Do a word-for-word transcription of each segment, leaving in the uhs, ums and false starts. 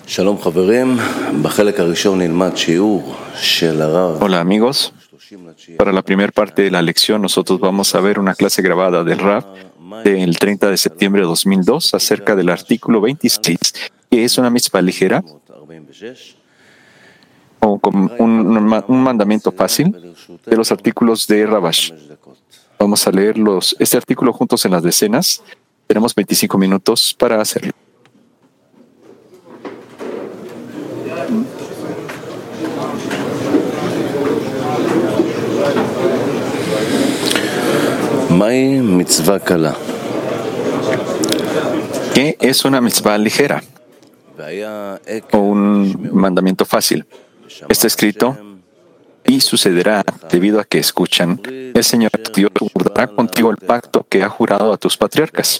Hola amigos, para la primera parte de la lección nosotros vamos a ver una clase grabada del Rav del treinta de septiembre de dos mil dos acerca del artículo veintiséis, que es una mitzvah ligera o como un, un mandamiento fácil de los artículos de Rabash. Vamos a leer los, este artículo juntos en las decenas. Tenemos veinticinco minutos para hacerlo. ¿Qué es una mitzvah ligera o un mandamiento fácil? Está escrito: y sucederá debido a que escuchan, el Señor Dios guardará contigo el pacto que ha jurado a tus patriarcas,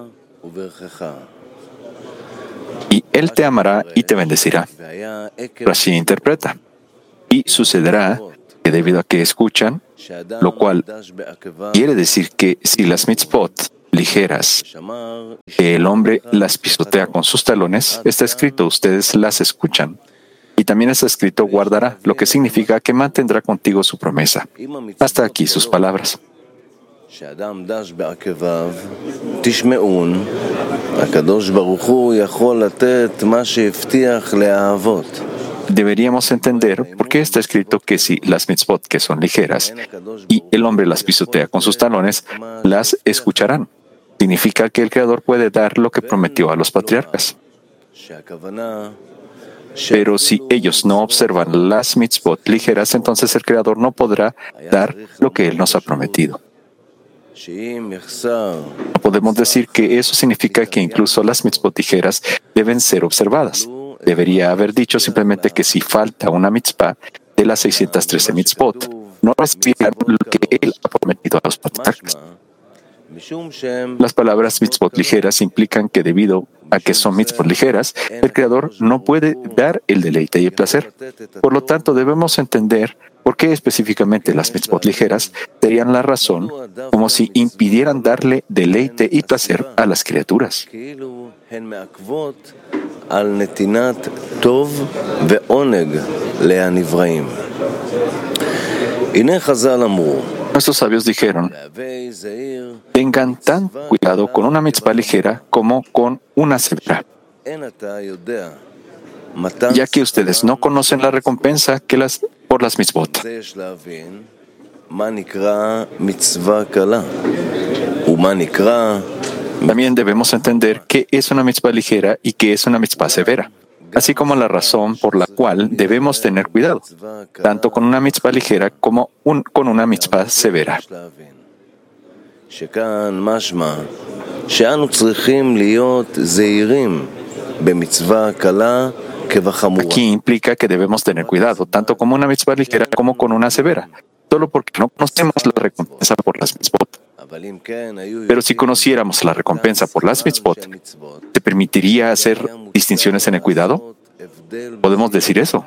y Él te amará y te bendecirá. Pero así interpreta: y sucederá que debido a que escuchan, lo cual quiere decir que si las mitzvot ligeras, que el hombre las pisotea con sus talones, está escrito, ustedes las escuchan. Y también está escrito, guardará, lo que significa que mantendrá contigo su promesa. Hasta aquí sus palabras. Deberíamos entender por qué está escrito que si las mitzvot que son ligeras y el hombre las pisotea con sus talones, las escucharán. Significa que el Creador puede dar lo que prometió a los patriarcas. Pero si ellos no observan las mitzvot ligeras, entonces el Creador no podrá dar lo que Él nos ha prometido. No podemos decir que eso significa que incluso las mitzvot ligeras deben ser observadas. Debería haber dicho simplemente que si falta una mitzvah de las seiscientas trece mitzvot, no recibirán lo que Él ha prometido a los patriarcas. Las palabras mitzvot ligeras implican que debido a que son mitzvot ligeras, el Creador no puede dar el deleite y el placer. Por lo tanto, debemos entender por qué específicamente las mitzvot ligeras serían la razón, como si impidieran darle deleite y placer a las criaturas. Nuestros sabios dijeron: tengan tan cuidado con una mitzvah ligera como con una severa, ya que ustedes no conocen la recompensa que las por las mitzvot. También debemos entender qué es una mitzvah ligera y qué es una mitzvah severa, así como la razón por la cual debemos tener cuidado, tanto con una mitzvah ligera como un, con una mitzvah severa. Aquí implica que debemos tener cuidado, tanto con una mitzvah ligera como con una severa, solo porque no conocemos la recompensa por las mitzvot. Pero si conociéramos la recompensa por las mitzvot, ¿te permitiría hacer distinciones en el cuidado? ¿Podemos decir eso?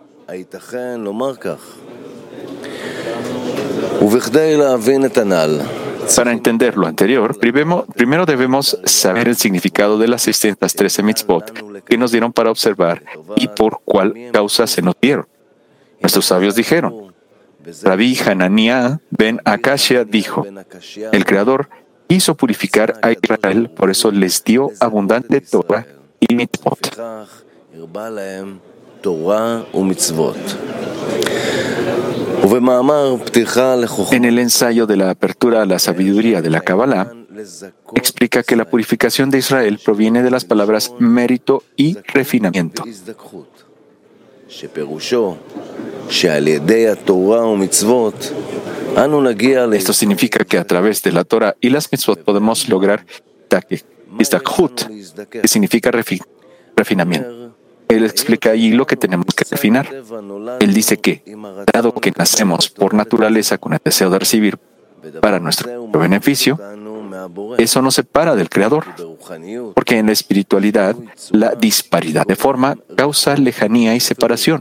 Para entender lo anterior, primero debemos saber el significado de las seiscientas trece mitzvot que nos dieron para observar y por cuál causa se nos dieron. Nuestros sabios dijeron: Rabbi Hananiah ben Akashia dijo, el Creador quiso purificar a Israel, por eso les dio abundante Torah y mitzvot. En el ensayo de la apertura a la sabiduría de la Kabbalah, explica que la purificación de Israel proviene de las palabras mérito y refinamiento. Esto significa que a través de la Torah y las mitzvot podemos lograr izdakhut, que significa refi- refinamiento. Él explica ahí lo que tenemos que refinar. Él dice que, dado que nacemos por naturaleza con el deseo de recibir para nuestro beneficio, eso nos separa del Creador, porque en la espiritualidad la disparidad de forma causa lejanía y separación.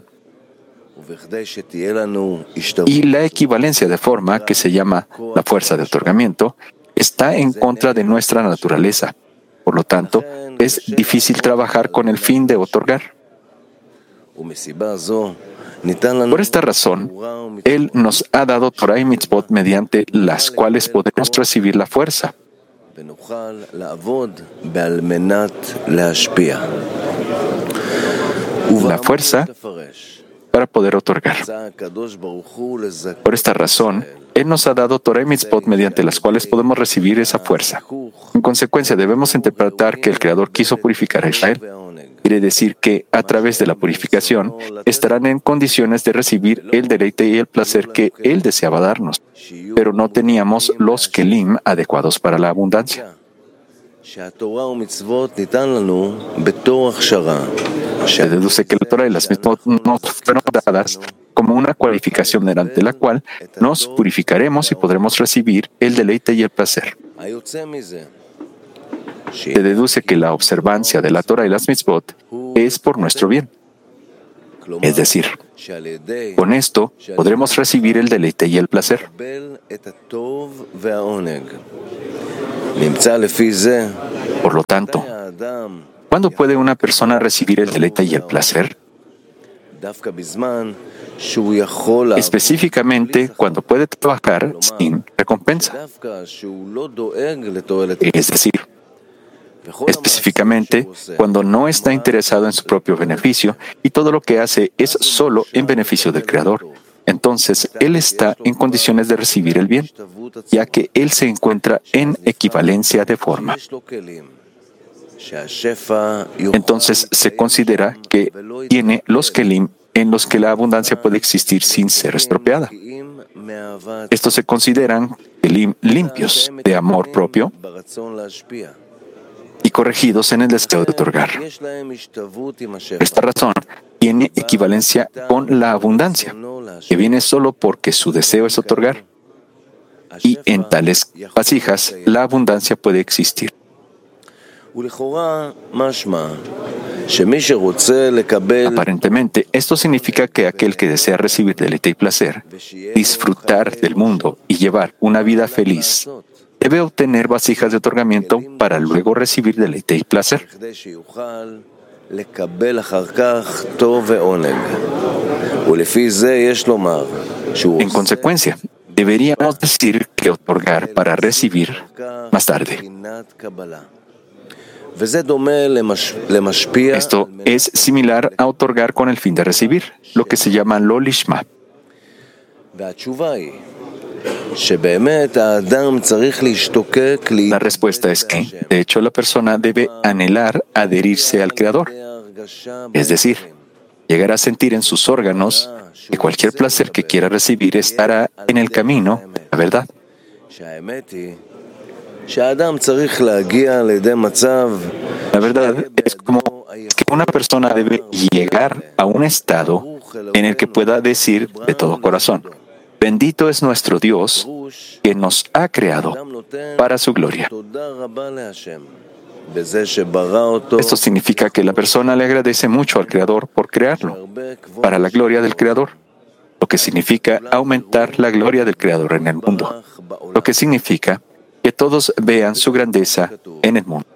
Y la equivalencia de forma, que se llama la fuerza de otorgamiento, está en contra de nuestra naturaleza. Por lo tanto, es difícil trabajar con el fin de otorgar. Por esta razón, Él nos ha dado Torah y Mitzvot mediante las cuales podemos recibir la fuerza. La fuerza para poder otorgar. Por esta razón, Él nos ha dado Torah y Mitzvot mediante las cuales podemos recibir esa fuerza. En consecuencia, debemos interpretar que el Creador quiso purificar a Israel. Quiere decir que, a través de la purificación, estarán en condiciones de recibir el deleite y el placer que Él deseaba darnos, pero no teníamos los kelim adecuados para la abundancia. Se deduce que la Torah y las Mitzvot nos fueron dadas como una cualificación mediante la cual nos purificaremos y podremos recibir el deleite y el placer. Se deduce que la observancia de la Torah y las Mitzvot es por nuestro bien. Es decir, con esto podremos recibir el deleite y el placer. Por lo tanto, ¿cuándo puede una persona recibir el deleite y el placer? Específicamente, cuando puede trabajar sin recompensa. Es decir, específicamente cuando no está interesado en su propio beneficio y todo lo que hace es solo en beneficio del Creador. Entonces, Él está en condiciones de recibir el bien, ya que Él se encuentra en equivalencia de forma. Entonces, se considera que tiene los kelim en los que la abundancia puede existir sin ser estropeada. Estos se consideran kelim limpios de amor propio y corregidos en el deseo de otorgar. Por esta razón, tiene equivalencia con la abundancia, que viene solo porque su deseo es otorgar. Y en tales vasijas, la abundancia puede existir. Aparentemente, esto significa que aquel que desea recibir deleite y placer, disfrutar del mundo y llevar una vida feliz, debe obtener vasijas de otorgamiento para luego recibir deleite y placer. En consecuencia, deberíamos decir que otorgar para recibir más tarde. Esto es similar a otorgar con el fin de recibir, lo que se llama lo lishma. La respuesta es que, de hecho, la persona debe anhelar adherirse al Creador, es decir, llegar a sentir en sus órganos que cualquier placer que quiera recibir estará en el camino, la verdad. La verdad es como que una persona debe llegar a un estado en el que pueda decir de todo corazón: bendito es nuestro Dios que nos ha creado para su gloria. Esto significa que la persona le agradece mucho al Creador por crearlo, para la gloria del Creador, lo que significa aumentar la gloria del Creador en el mundo, lo que significa que todos vean su grandeza en el mundo.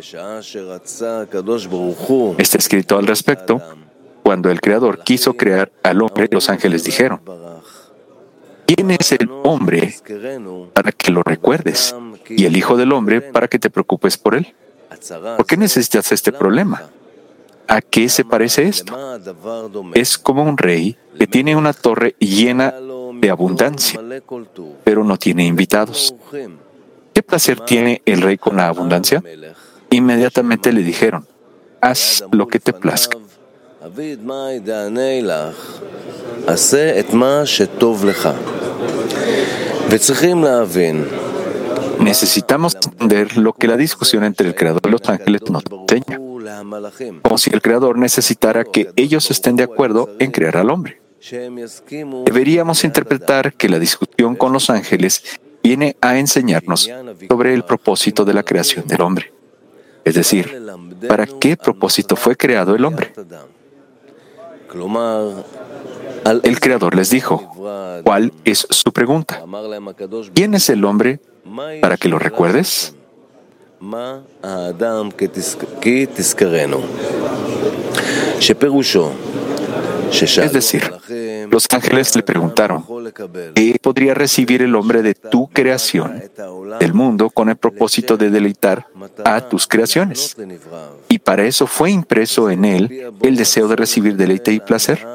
Está escrito al respecto: cuando el Creador quiso crear al hombre, los ángeles dijeron: ¿quién es el hombre para que lo recuerdes? Y el Hijo del Hombre para que te preocupes por él. ¿Por qué necesitas este problema? ¿A qué se parece esto? Es como un rey que tiene una torre llena de abundancia, pero no tiene invitados. ¿Qué placer tiene el rey con la abundancia? Inmediatamente le dijeron: haz lo que te plazca. Necesitamos entender lo que la discusión entre el Creador y los ángeles nos enseña, como si el Creador necesitara que ellos estén de acuerdo en crear al hombre. Deberíamos interpretar que la discusión con los ángeles viene a enseñarnos sobre el propósito de la creación del hombre. Es decir, ¿para qué propósito fue creado el hombre? El Creador les dijo: ¿cuál es su pregunta? ¿Quién es el hombre para que lo recuerdes? Es decir, los ángeles le preguntaron, ¿qué podría recibir el hombre de tu creación, del mundo, con el propósito de deleitar a tus creaciones? Y para eso fue impreso en él el deseo de recibir deleite y placer.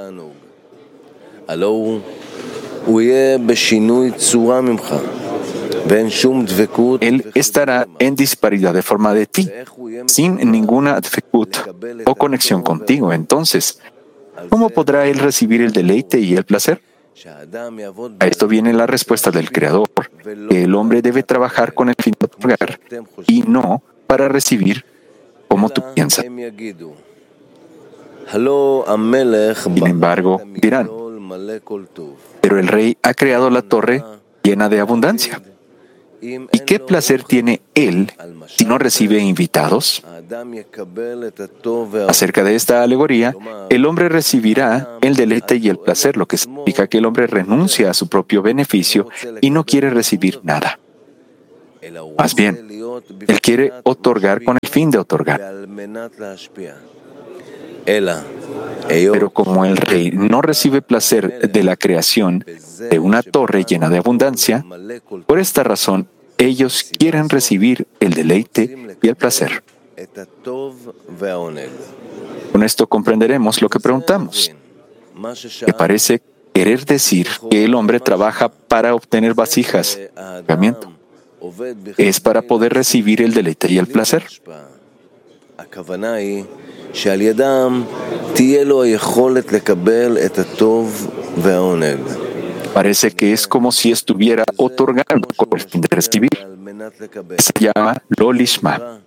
Él estará en disparidad de forma de ti, sin ninguna dfekut o conexión contigo. Entonces, ¿cómo podrá él recibir el deleite y el placer? A esto viene la respuesta del Creador, que el hombre debe trabajar con el fin de otorgar y no para recibir como tú piensas. Sin embargo, dirán, pero el rey ha creado la torre llena de abundancia. ¿Y qué placer tiene él si no recibe invitados? Acerca de esta alegoría, el hombre recibirá el deleite y el placer, lo que significa que el hombre renuncia a su propio beneficio y no quiere recibir nada. Más bien, él quiere otorgar con el fin de otorgar. Pero como el rey no recibe placer de la creación de una torre llena de abundancia, por esta razón ellos quieren recibir el deleite y el placer. Con esto comprenderemos lo que preguntamos, que parece querer decir que el hombre trabaja para obtener vasijas, herramienta. Es para poder recibir el deleite y el placer. Parece que es como si estuviera otorgando con el fin de recibir. Se llama lo lishma.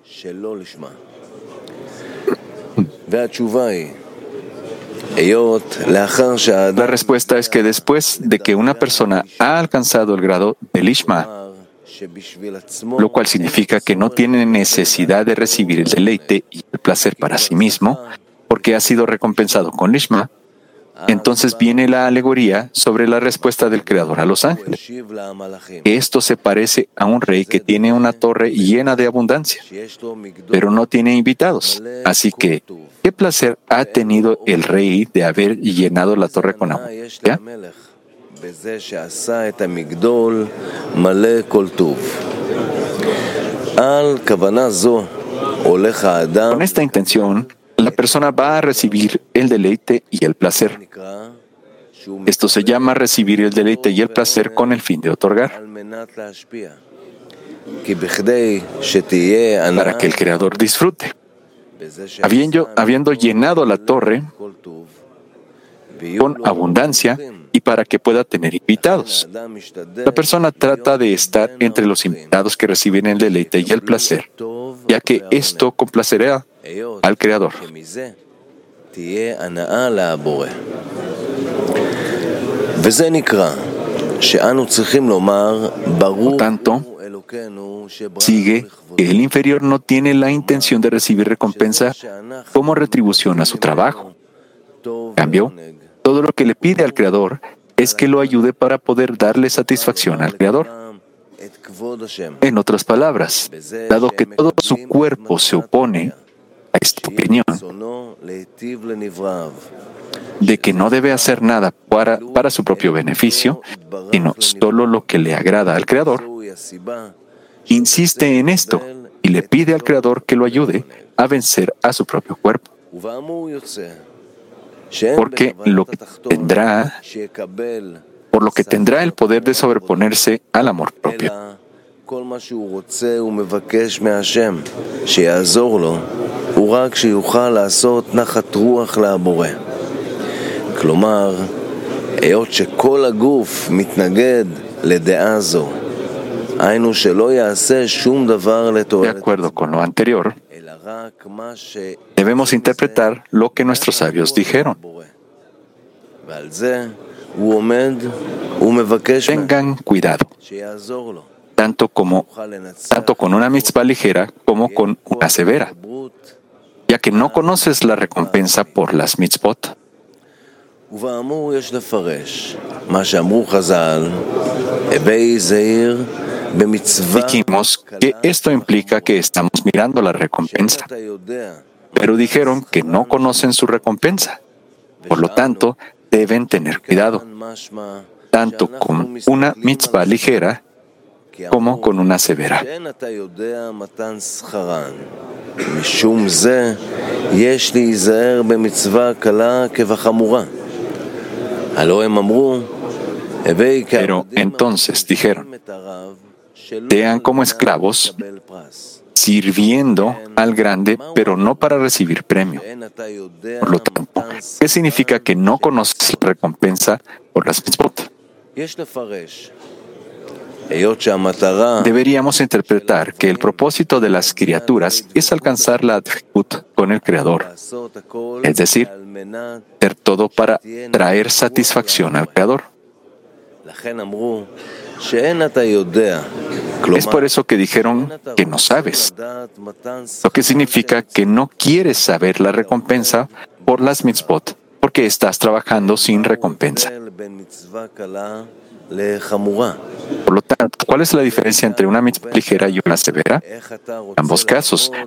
La respuesta es que después de que una persona ha alcanzado el grado de lishma, lo cual significa que no tiene necesidad de recibir el deleite y el placer para sí mismo, porque ha sido recompensado con lishma, entonces viene la alegoría sobre la respuesta del Creador a los ángeles. Esto se parece a un rey que tiene una torre llena de abundancia, pero no tiene invitados. Así que, ¿qué placer ha tenido el rey de haber llenado la torre con abundancia? Con esta intención, la persona va a recibir el deleite y el placer. Esto se llama recibir el deleite y el placer con el fin de otorgar, para que el Creador disfrute. Habiendo, habiendo llenado la torre con abundancia y para que pueda tener invitados. La persona trata de estar entre los invitados que reciben el deleite y el placer, ya que esto complacerá al Creador. Por tanto, sigue que el inferior no tiene la intención de recibir recompensa como retribución a su trabajo. En cambio, todo lo que le pide al Creador es que lo ayude para poder darle satisfacción al Creador. En otras palabras, dado que todo su cuerpo se opone a esta opinión de que no debe hacer nada para, para su propio beneficio, sino solo lo que le agrada al Creador, insiste en esto y le pide al Creador que lo ayude a vencer a su propio cuerpo. Porque lo que tendrá, por lo que tendrá el poder de sobreponerse al amor propio. De acuerdo con lo anterior, debemos interpretar lo que nuestros sabios dijeron. Tengan cuidado, tanto, como, tanto con una mitzvah ligera como con una severa, ya que no conoces la recompensa por las mitzvot. Dijimos que esto implica que estamos mirando la recompensa, pero dijeron que no conocen su recompensa. Por lo tanto, deben tener cuidado, tanto con una mitzvah ligera como con una severa. Pero entonces dijeron, sean como esclavos, sirviendo al grande, pero no para recibir premio. Por lo tanto, ¿qué significa que no conoces la recompensa por las mitzvot? Deberíamos interpretar que el propósito de las criaturas es alcanzar la adhikut con el Creador, es decir, hacer todo para traer satisfacción al Creador. Es por eso que dijeron que no sabes, lo que significa que no quieres saber la recompensa por las mitzvot, porque estás trabajando sin recompensa. Por lo tanto, ¿cuál es la diferencia entre una mitzvah ligera y una severa? En ambos casos,